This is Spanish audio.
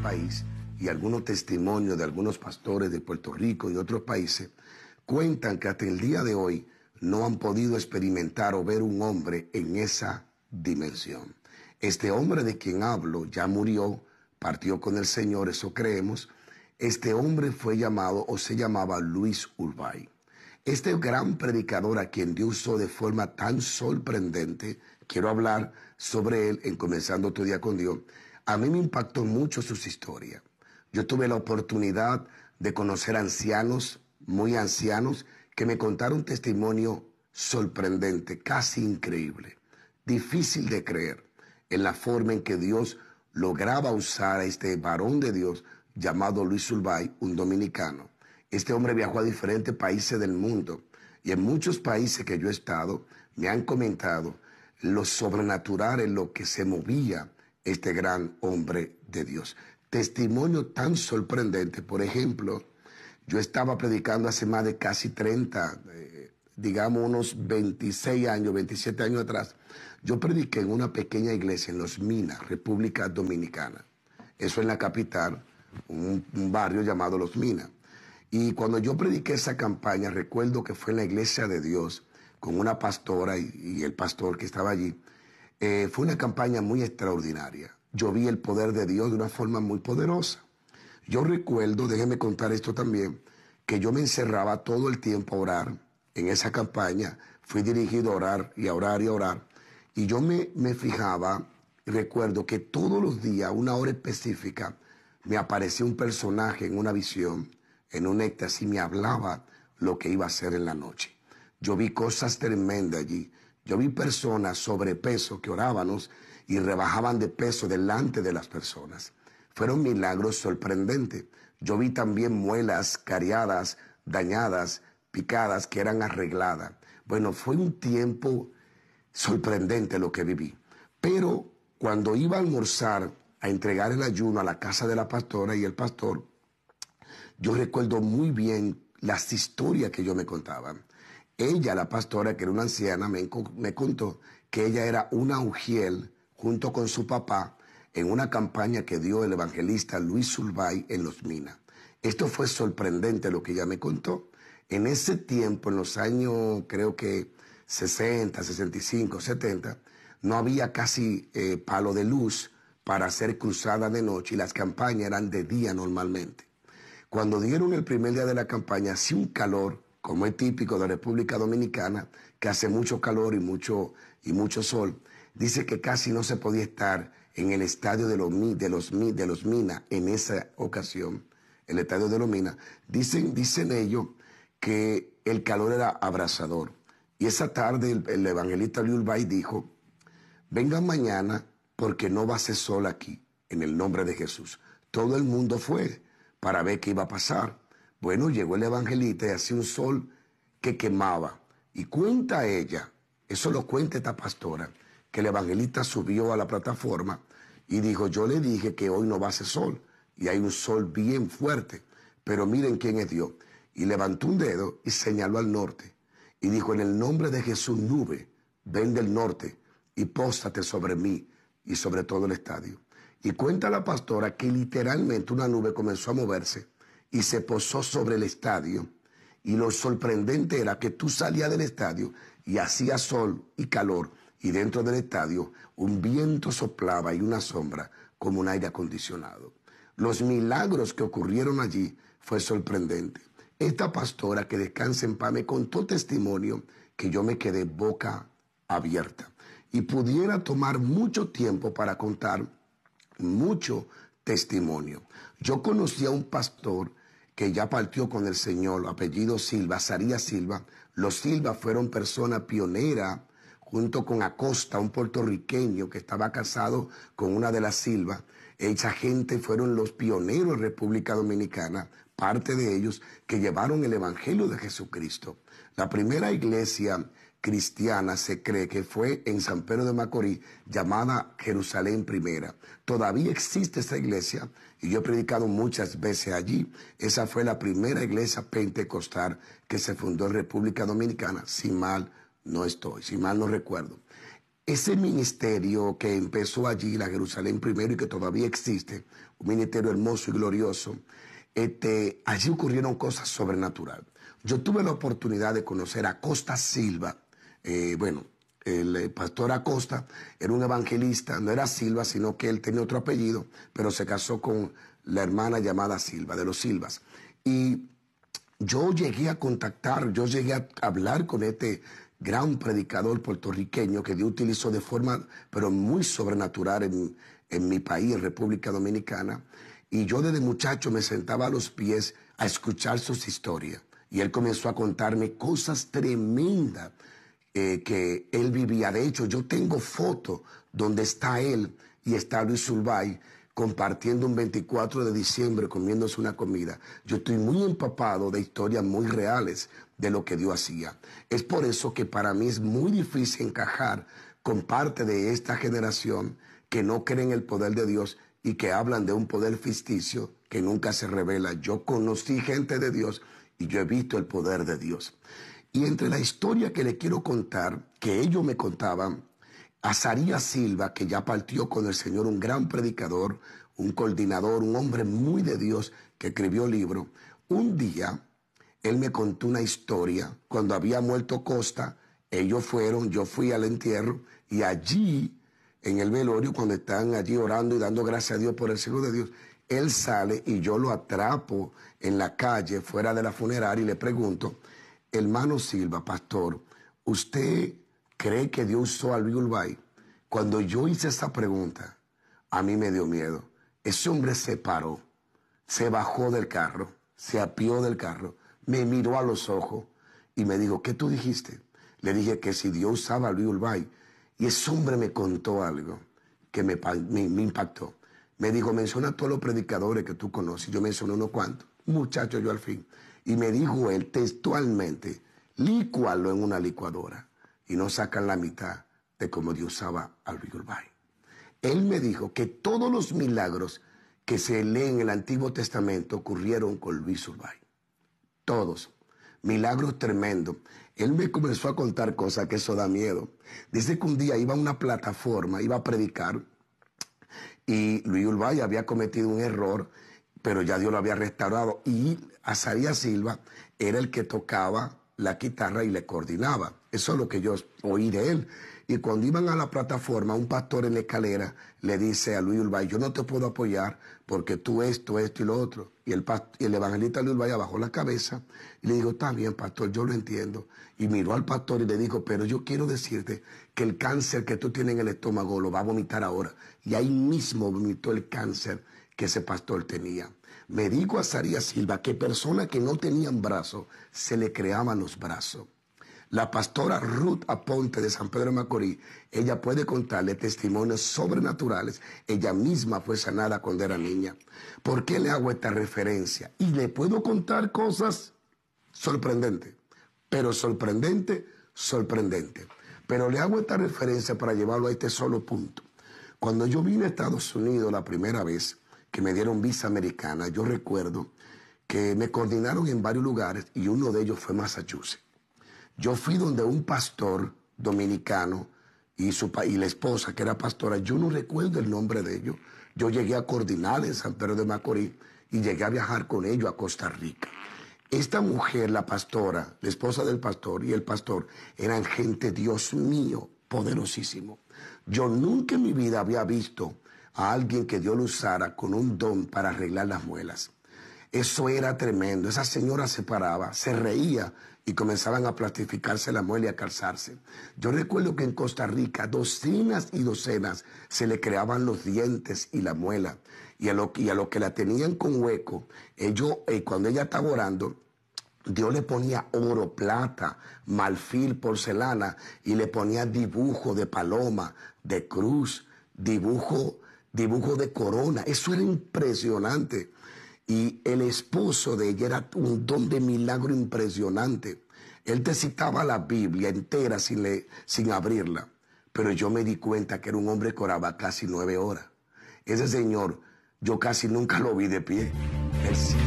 país y algunos testimonios de algunos pastores de Puerto Rico y otros países cuentan que hasta el día de hoy no han podido experimentar o ver un hombre en esa dimensión. Este hombre de quien hablo ya murió, partió con el Señor, eso creemos. Este hombre fue llamado o se llamaba Luis Urbay. Este gran predicador a quien Dios usó de forma tan sorprendente, quiero hablar sobre él en Comenzando tu Día con Dios. A mí me impactó mucho sus historias. Yo tuve la oportunidad de conocer ancianos, muy ancianos, que me contaron testimonio sorprendente, casi increíble, difícil de creer, en la forma en que Dios lograba usar a este varón de Dios llamado Luis Urbay, un dominicano. Este hombre viajó a diferentes países del mundo y en muchos países que yo he estado me han comentado lo sobrenatural en lo que se movía este gran hombre de Dios. Testimonio tan sorprendente, por ejemplo, yo estaba predicando hace más de casi 30, digamos unos 26 años, 27 años atrás. Yo prediqué en una pequeña iglesia en Los Minas, República Dominicana. Eso en la capital, un barrio llamado Los Minas. Y cuando yo prediqué esa campaña, recuerdo que fue en la iglesia de Dios, con una pastora y el pastor que estaba allí. Fue una campaña muy extraordinaria. Yo vi el poder de Dios de una forma muy poderosa. Yo recuerdo, déjeme contar esto también, que yo me encerraba todo el tiempo a orar. En esa campaña fui dirigido a orar y a orar y a orar. Y yo me fijaba, recuerdo que todos los días, a una hora específica, me aparecía un personaje en una visión, en un éxtasis, y me hablaba lo que iba a hacer en la noche. Yo vi cosas tremendas allí. Yo vi personas sobrepeso que orábamos y rebajaban de peso delante de las personas. Fueron milagros sorprendentes. Yo vi también muelas cariadas, dañadas, picadas, que eran arregladas. Bueno, fue un tiempo sorprendente lo que viví. Pero cuando iba a almorzar, a entregar el ayuno a la casa de la pastora y el pastor, yo recuerdo muy bien las historias que ellos me contaban. Ella, la pastora, que era una anciana, me contó que ella era una ujiel junto con su papá en una campaña que dio el evangelista Luis Urbay en Los Minas. Esto fue sorprendente lo que ella me contó. En ese tiempo, en los años creo que 60, 65, 70, no había casi palo de luz para hacer cruzadas de noche y las campañas eran de día normalmente. Cuando dieron el primer día de la campaña, hacía un calor, como es típico de República Dominicana, que hace mucho calor y mucho sol. Dice que casi no se podía estar en el estadio de los Minas en esa ocasión, el estadio de los Minas. Dicen ellos que el calor era abrasador. Y esa tarde el evangelista Luis Urbay dijo: vengan mañana porque no va a ser sol aquí, en el nombre de Jesús. Todo el mundo fue para ver qué iba a pasar. Bueno, llegó el evangelista y hacía un sol que quemaba. Y cuenta ella, eso lo cuenta esta pastora, que el evangelista subió a la plataforma y dijo: yo le dije que hoy no va a hacer sol. Y hay un sol bien fuerte, pero miren quién es Dios. Y levantó un dedo y señaló al norte. Y dijo: en el nombre de Jesús, nube, ven del norte y póstate sobre mí y sobre todo el estadio. Y cuenta la pastora que literalmente una nube comenzó a moverse y se posó sobre el estadio. Y lo sorprendente era que tú salías del estadio y hacía sol y calor. Y dentro del estadio un viento soplaba y una sombra como un aire acondicionado. Los milagros que ocurrieron allí fue sorprendente. Esta pastora, que descansa en paz, me contó testimonio que yo me quedé boca abierta. Y pudiera tomar mucho tiempo para contar mucho testimonio. Yo conocí a un pastor que ya partió con el Señor, apellido Silva, Zarías Silva. Los Silva fueron personas pioneras junto con Acosta, un puertorriqueño que estaba casado con una de las Silva. Esa gente fueron los pioneros en República Dominicana, parte de ellos que llevaron el Evangelio de Jesucristo. La primera iglesia cristiana se cree que fue en San Pedro de Macorís, llamada Jerusalén Primera. Todavía existe esa iglesia y yo he predicado muchas veces allí. Esa fue la primera iglesia pentecostal que se fundó en República Dominicana, si mal no estoy, si mal no recuerdo. ese ministerio que empezó allí, la Jerusalén primero, y que todavía existe, un ministerio hermoso y glorioso, allí ocurrieron cosas sobrenaturales. Yo tuve la oportunidad de conocer a Acosta Silva. El pastor Acosta era un evangelista, no era Silva, sino que él tenía otro apellido, pero se casó con la hermana llamada Silva, de los Silvas. Y yo llegué a contactar, yo llegué a hablar con este gran predicador puertorriqueño que Dios utilizó de forma, pero muy sobrenatural en mi país, en República Dominicana. Y yo desde muchacho me sentaba a los pies a escuchar sus historias. Y él comenzó a contarme cosas tremendas que él vivía. De hecho, yo tengo fotos donde está él y está Luis Urbay compartiendo un 24 de diciembre comiéndose una comida. Yo estoy muy empapado de historias muy reales de lo que Dios hacía. Es por eso que para mí es muy difícil encajar con parte de esta generación que no cree en el poder de Dios y que hablan de un poder ficticio que nunca se revela. Yo conocí gente de Dios y yo he visto el poder de Dios. Y entre la historia que le quiero contar, que ellos me contaban, Azarías Silva, que ya partió con el Señor, un gran predicador, un coordinador, un hombre muy de Dios que escribió libros. Un día, él me contó una historia. Cuando había muerto Costa, ellos fueron, yo fui al entierro, y allí, en el velorio, cuando están allí orando y dando gracias a Dios por el cielo de Dios, él sale y yo lo atrapo en la calle, fuera de la funeraria, y le pregunto, hermano Silva, pastor, ¿usted cree que Dios usó a Luis Urbay? Cuando yo hice esa pregunta, a mí me dio miedo. Ese hombre se paró, se bajó del carro, se apió del carro, me miró a los ojos y me dijo, ¿qué tú dijiste? Le dije que si Dios usaba a Luis Urbay. Y ese hombre me contó algo que me impactó. Me dijo, menciona a todos los predicadores que tú conoces. Yo mencioné unos cuantos, muchacho yo al fin. Y me dijo él textualmente, lícualo en una licuadora y no sacan la mitad de cómo Dios usaba a Luis Urbay. Él me dijo que todos los milagros que se leen en el Antiguo Testamento ocurrieron con Luis Urbay. Todos. Milagros tremendos. Él me comenzó a contar cosas que eso da miedo. Dice que un día iba a una plataforma, iba a predicar, y Luis Urbay había cometido un error, pero ya Dios lo había restaurado. Y Azarías Silva era el que tocaba la guitarra y le coordinaba. Eso es lo que yo oí de él. Y cuando iban a la plataforma, un pastor en la escalera le dice a Luis Urbay, yo no te puedo apoyar porque tú esto y lo otro. Y el evangelista Luis Urbay bajó la cabeza y le dijo, está bien, pastor, yo lo entiendo. Y miró al pastor y le dijo, pero yo quiero decirte que el cáncer que tú tienes en el estómago lo va a vomitar ahora. Y ahí mismo vomitó el cáncer que ese pastor tenía. Me dijo a Azarías Silva que personas que no tenían brazos se le creaban los brazos. La pastora Ruth Aponte de San Pedro de Macorís, ella puede contarle testimonios sobrenaturales. Ella misma fue sanada cuando era niña. ¿Por qué le hago esta referencia? Y le puedo contar cosas sorprendentes, pero sorprendente. Pero le hago esta referencia para llevarlo a este solo punto. Cuando yo vine a Estados Unidos la primera vez que me dieron visa americana, yo recuerdo que me coordinaron en varios lugares y uno de ellos fue Massachusetts. Yo fui donde un pastor dominicano y la esposa, que era pastora, yo no recuerdo el nombre de ellos. Yo llegué a coordinar en San Pedro de Macorís y llegué a viajar con ellos a Costa Rica. Esta mujer, la pastora, la esposa del pastor y el pastor, eran gente, Dios mío, poderosísimo. Yo nunca en mi vida había visto a alguien que Dios lo usara con un don para arreglar las muelas. Eso era tremendo. Esa señora se paraba, se reía y comenzaban a plastificarse la muela y a calzarse. Yo recuerdo que en Costa Rica docenas y docenas se le creaban los dientes y la muela. Y a lo que la tenían con hueco, cuando ella estaba orando, Dios le ponía oro, plata, marfil, porcelana, y le ponía dibujo de paloma, de cruz, dibujo de corona. Eso era impresionante. Y el esposo de ella era un don de milagro impresionante. Él te citaba la Biblia entera sin abrirla. Pero yo me di cuenta que era un hombre que oraba casi 9 horas. Ese señor, yo casi nunca lo vi de pie. Él